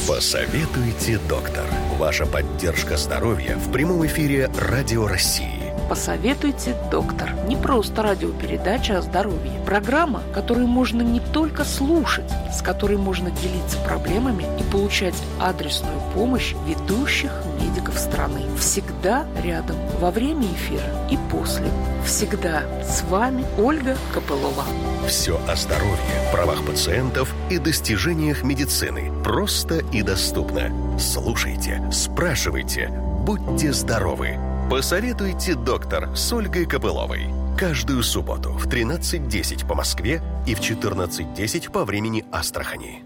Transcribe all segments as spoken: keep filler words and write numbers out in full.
Посоветуйте, доктор. Ваша поддержка здоровья в прямом эфире Радио России. Посоветуйте, доктор. Не просто радиопередача о здоровье. Программа, которую можно не только слушать, с которой можно делиться проблемами и получать адресную помощь ведущих медиков страны. Всегда рядом, во время эфира и после. Всегда с вами Ольга Копылова. Все о здоровье, правах пациентов и достижениях медицины. Просто и доступно. Слушайте, спрашивайте, будьте здоровы. Посоветуйте, доктор, с Ольгой Копыловой. Каждую субботу в тринадцать десять по Москве и в четырнадцать десять по времени Астрахани.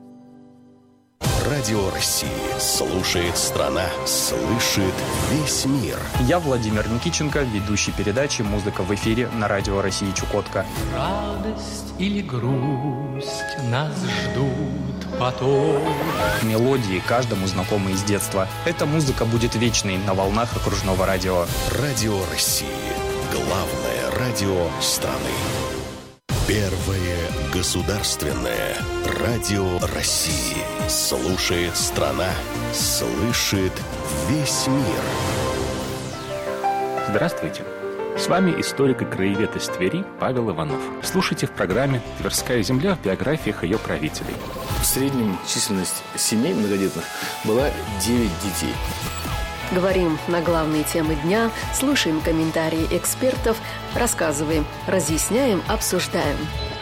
Радио России. Слушает страна, слышит весь мир. Я Владимир Никитченко, ведущий передачи «Музыка в эфире» на Радио России Чукотка. Радость или грусть нас ждут потом. Мелодии каждому знакомы из детства. Эта музыка будет вечной на волнах окружного радио. Радио России. Главное радио страны. Первое государственное радио России. Слушает страна, слышит весь мир. Здравствуйте. С вами историк и краевед из Твери Павел Иванов. Слушайте в программе «Тверская земля» в биографиях ее правителей. В среднем численность семей многодетных была девять детей. Говорим на главные темы дня, слушаем комментарии экспертов, рассказываем, разъясняем, обсуждаем.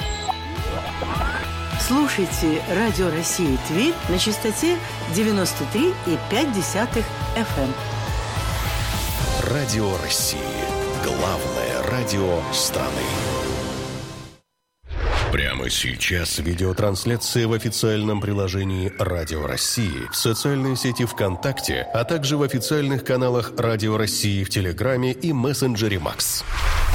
Слушайте Радио России Тверь на частоте девяносто три и пять десятых эф эм. Радио России. Главное радио страны. Прямо сейчас видеотрансляция в официальном приложении Радио России, в социальной сети ВКонтакте, а также в официальных каналах Радио России в Телеграме и мессенджере Макс.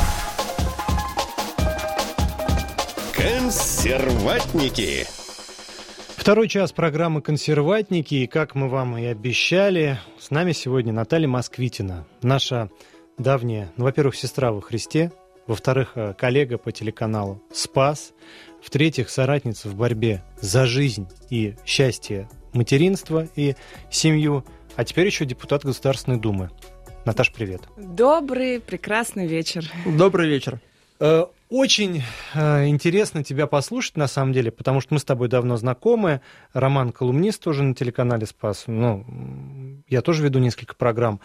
Консерватники. Второй час программы «Консерватники». И как мы вам и обещали, с нами сегодня Наталья Москвитина, наша давняя, ну, во-первых, сестра во Христе, во-вторых, коллега по телеканалу «Спас», в-третьих, соратница в борьбе за жизнь и счастье материнства и семью, а теперь еще депутат Государственной Думы. Наташ, привет. Добрый, прекрасный вечер. Добрый вечер. Очень интересно тебя послушать, на самом деле, потому что мы с тобой давно знакомы. Роман колумнист тоже на телеканале «Спас». Ну, я тоже веду несколько программ.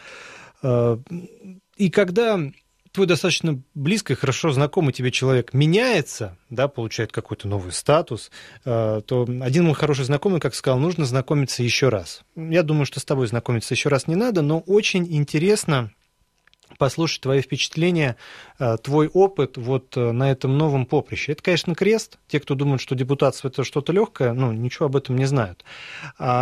И когда твой достаточно близко и хорошо знакомый тебе человек меняется, да, получает какой-то новый статус, то один мой хороший знакомый, как сказал, нужно знакомиться еще раз. Я думаю, что с тобой знакомиться еще раз не надо, но очень интересно послушать твои впечатления, твой опыт вот на этом новом поприще. Это, конечно, крест. Те, кто думают, что депутатство – это что-то легкое, ну, ничего об этом не знают.